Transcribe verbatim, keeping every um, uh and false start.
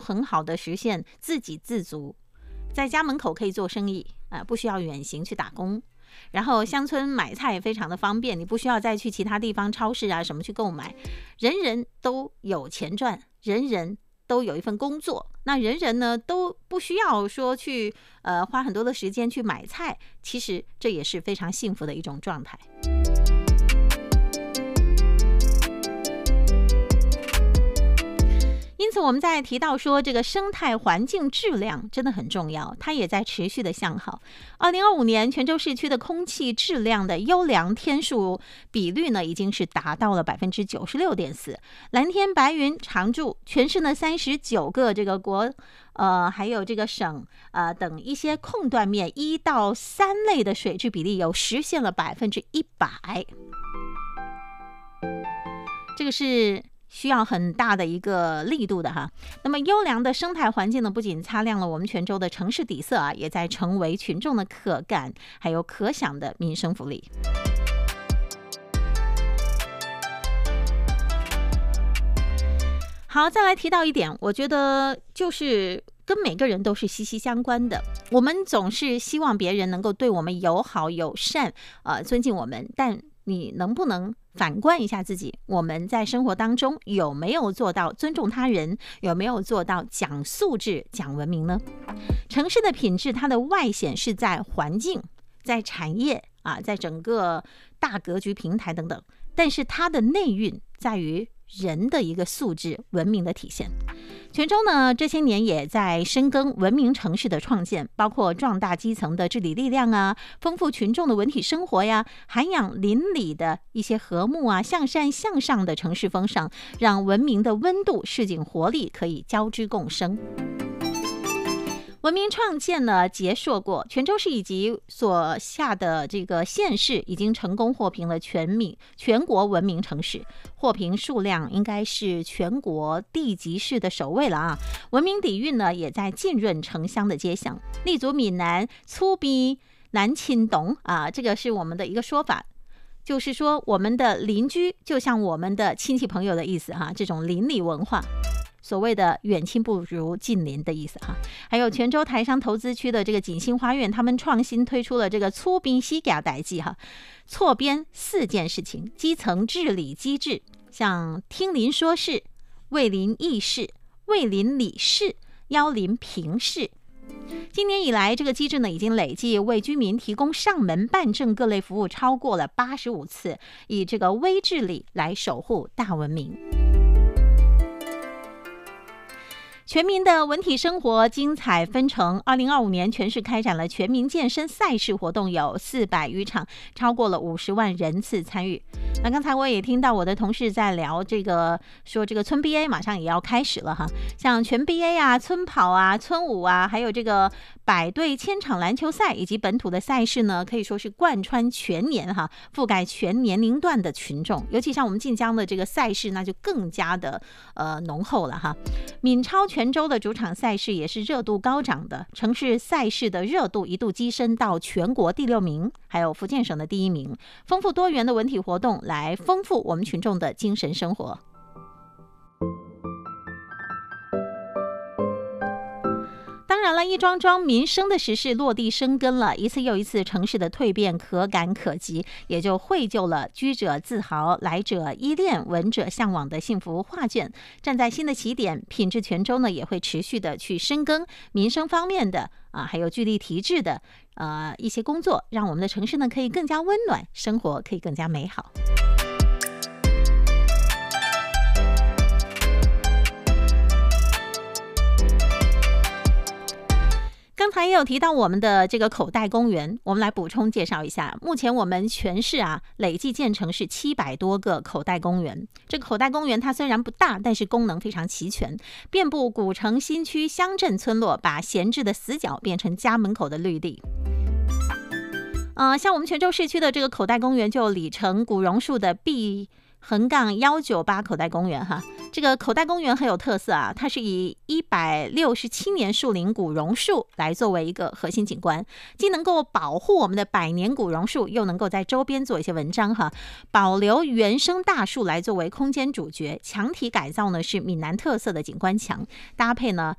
很好的实现自给自足，在家门口可以做生意啊、呃，不需要远行去打工。然后乡村买菜也非常的方便，你不需要再去其他地方超市啊什么去购买，人人都有钱赚，人人都有一份工作，那人人呢都不需要说去呃花很多的时间去买菜，其实这也是非常幸福的一种状态。因此我们在提到说这个生态环境质量真的很重要，它也在持续的向好。二零二五年泉州市区的空气质量的优良天数比率呢，已经是达到了百分之九十六点四，蓝天白云常驻，全市呢三十九个这个国呃还有这个省呃等一些空断面一到三类的水质比例有实现了百分之一百，这个是需要很大的一个力度的哈。那么优良的生态环境呢，不仅擦亮了我们泉州的城市底色啊，也在成为群众的可感还有可想的民生福利。好，再来提到一点，我觉得就是跟每个人都是息息相关的。我们总是希望别人能够对我们友好友善，呃，尊敬我们，但你能不能反观一下自己，我们在生活当中有没有做到尊重他人，有没有做到讲素质讲文明呢？城市的品质它的外显是在环境，在产业啊，在整个大格局平台等等，但是它的内蕴在于人的一个素质文明的体现。泉州呢这些年也在深耕文明城市的创建，包括壮大基层的治理力量啊，丰富群众的文体生活呀，涵养邻里的一些和睦啊，向善向上的城市风尚，让文明的温度市井活力可以交织共生。文明创建呢结硕过，泉州市以及所下的这个县市已经成功获评了全民全国文明城市，获评数量应该是全国地级市的首位了啊！文明底蕴呢也在浸润城乡的街巷，立足闽南粗逼南青东啊，这个是我们的一个说法。就是说我们的邻居就像我们的亲戚朋友的意思哈，这种邻里文化，所谓的远亲不如近邻的意思哈。还有泉州台商投资区的这个锦兴花园，他们创新推出了这个粗兵西嘎代记哈，错编四件事情，基层治理机制，像听邻说事、为邻议事、为邻理事、邀邻评事。今年以来，这个机制呢已经累计为居民提供上门办证各类服务超过了八十五次，以这个微治理来守护大文明。全民的文体生活精彩纷呈。二零二五年，全市开展了全民健身赛事活动有四百余场，超过了五十万人次参与。那刚才我也听到我的同事在聊这个，说这个村 B A 马上也要开始了哈，像全 B A 啊、村跑啊、村舞啊，还有这个百队千场篮球赛以及本土的赛事呢，可以说是贯穿全年哈，覆盖全年龄段的群众。尤其像我们晋江的这个赛事，那就更加的呃浓厚了哈。闽超泉州的主场赛事也是热度高涨的，城市赛事的热度一度跻身到全国第六名，还有福建省的第一名。丰富多元的文体活动来丰富我们群众的精神生活。当然了，一桩桩民生的实事落地生根了，一次又一次城市的蜕变可感可及，也就绘就了居者自豪、来者依恋、闻者向往的幸福画卷。站在新的起点，品质泉州呢也会持续的去深耕民生方面的啊，还有具体提质的呃一些工作，让我们的城市呢可以更加温暖，生活可以更加美好。刚才也有提到我们的这个口袋公园，我们来补充介绍一下。目前我们全市啊累计建成是七百多个口袋公园。这个口袋公园它虽然不大，但是功能非常齐全，遍布古城、新区、乡镇、村落，把闲置的死角变成家门口的绿地。呃，像我们泉州市区的这个口袋公园就有里程古榕树的 B横杠幺九八口袋公园哈，这个口袋公园很有特色啊，它是以一百六十七年树龄古榕树来作为一个核心景观，既能够保护我们的百年古榕树，又能够在周边做一些文章哈，保留原生大树来作为空间主角。墙体改造呢是闽南特色的景观墙，搭配呢